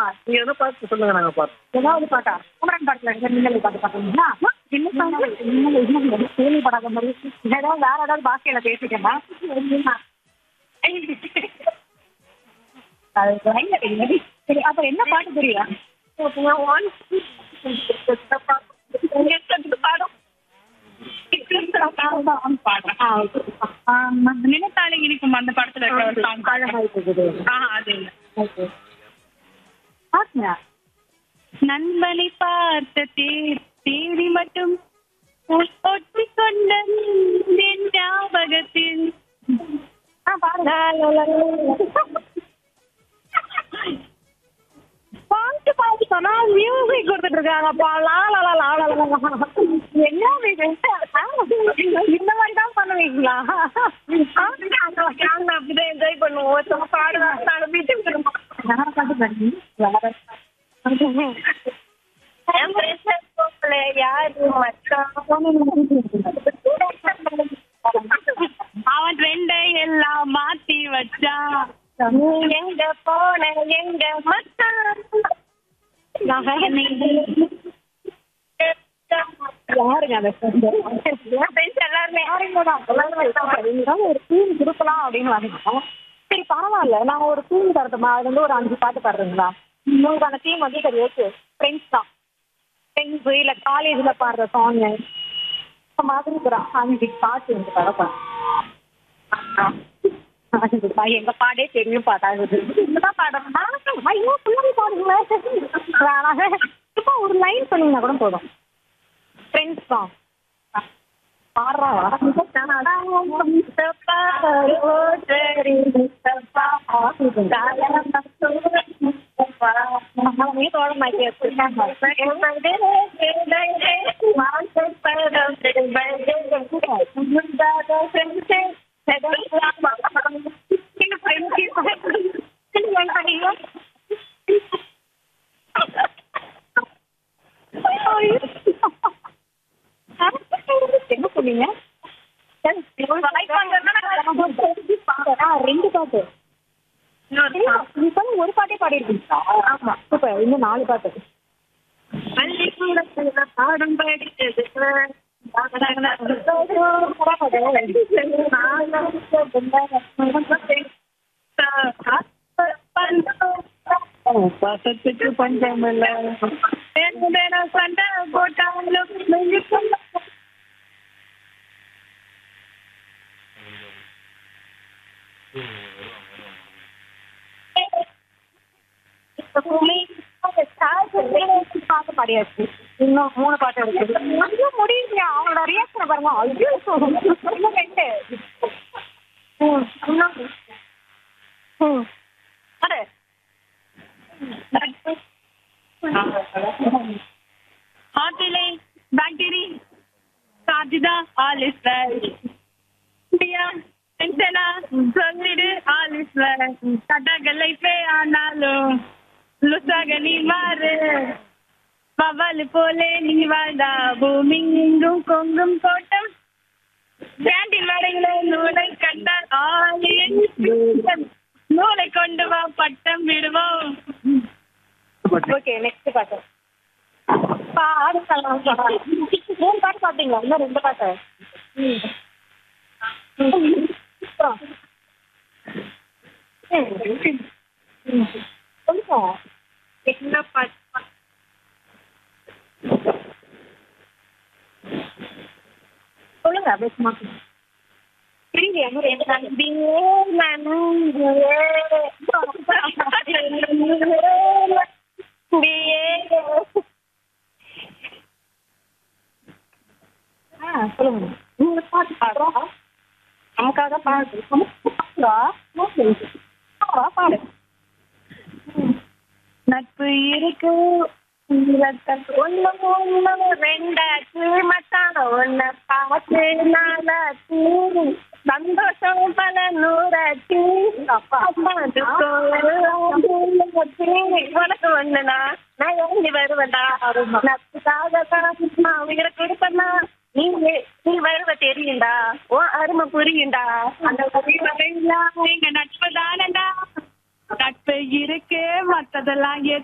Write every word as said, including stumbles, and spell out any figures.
நீங்க என்ன பார்த்து சொல்லுங்க, நாங்க பார்த்து ஏதாவது பாட்டா குமரன் பாட்டுல இருக்க மின்னலை பாட்டு பாத்தீங்களா? என்ன பாட்டு? மின்னல் இன்னும் கேள்விப்படாத மாதிரி ஏதாவது வேற ஏதாவது பாஷையில பேசிட்டேன்னா அது பயங்கர தெரியாது. சரி, அப்ப என்ன பாட்டு தெரியும்? நினைத்தாலே இனிக்கும் அந்த படத்துல இருக்கிற ஒரு song. அழகா இருக்குது. ஆ, அது இல்ல. ஓகே. பாருங்க. நண்பனை பார்த்த தே- தேதி மட்டும் ஒட்டி கொண்ட என் ஞாபகத்தில் ஆ, பாருங்க. பாட்டு பாட்டு சொன்னா மியூசிக் கொடுத்துட்டு இருக்காங்கப்பா. லா லா லா லா லா லா லா. என்ன இது? இந்த மாதிரி தான் பண்ணுவீங்களா? அப்படிதான் என்ஜாய் பண்ணுவோம். பாடுறாங்க வீட்டுக்கு திரும்ப வேற பாட்டு பாருங்க. வேற அவன் ரெண்டை எல்லாம் மாத்தி வச்சான். எங்க போன எங்க மச்சான் யாருங்க அந்த எல்லாருமே ஒரு தீம் கொடுக்கலாம் அப்படின்னு வந்தோம். சரி, பரவாயில்ல, நாங்க ஒரு தீம் தரட்டுமா? அது வந்து ஒரு அஞ்சு பாட்டு பாடுறீங்களா? உங்களுக்கான தீம் வந்து சரி, ஓகே, ஃப்ரெண்ட்ஸ் தான். ஃப்ரெண்ட்ஸு இல்லை காலேஜில் பாடுற சாங்கு இந்த மாதிரி ஒரு அஞ்சு பாட்டு வந்து தரப்பேன். எங்க பாடே தெரியும் பாட்டாகுது. இப்பதான் பாடணும்னா ஐயோ பிள்ளைங்க பாடுங்களேன். இப்போ ஒரு லைன் சொன்னீங்கன்னா கூட போதும். ஃப்ரெண்ட்ஸ் தான் பாடுறா. என்ன சொன்னீங்க? ரெண்டு பாட்டு ஒரு பாட்டே பாடிருக்கீங்களா? ஆமா, சூப்பர். இன்னும் நாலு பாட்டு. பாடும் படித்தது பாசத்துக்கு பஞ்சம் இல்ல. சண்டை போட்டாலும் பாட்டு பாடியாச்சு. இன்னும் மூணு பாட்டு இருக்குது. ஐயோ முடியுங்க. அவங்களோட ரியாக்ஷனை பாருங்க. ஐயோ இன்னும் ரெண்டு. ம், இன்னும் ம் அடு. ஹாட்டிலே பாக்டீரி Sajida all is well. Priya டென்ஷனா சொல்லிடு ஆல் இஸ் வெல். கட்டக லைஃபே ஆனாலும் லுசாக நீ மாறு. பவல் போலே நீ வாழ்ந்தா பூமி எங்கும் கொங்கும் கோட்டம். கேண்டில் வரையில நூலை கண்டால் ஆலியன் நூலை கொண்டு வா பட்டம் விடுவோம். ஓகே, நெக்ஸ்ட் பாட்டு. பாடு சொல்லலாம். மூணு பாட்டு பாத்தீங்களா? இன்னும் ரெண்டு பாட்டு. ம். ம். ம். சொல்லுங்க. என்ன பாட்டு? சொல்லுங்க பேசுமா. புரியலையா? இன்னும் ரெண்டு நாள். ஆ, சொல்லுங்க. நீங்க பாட்டு பாடுறோம். நமக்காக பாடு. பாடு. நட்பு இருக்கு ஒண்ணு ஒண்ணு ரெண்டாச்சு மச்சான் ஒன்ன பார்த்து நாளாச்சு சந்தோஷம் பல நூறாச்சு உனக்கு ஒண்ணுனா நான் இறங்கி வருவேன்டா. நட்புக்காக நான் உயிரை கொடுப்பேன்னா நீ நீ வருவ தெரியுண்டா. ஓ அருமை புரியுண்டா. அந்த எங்க நட்பு தானடா. நட்பு இருக்கு மத்ததெல்லாம்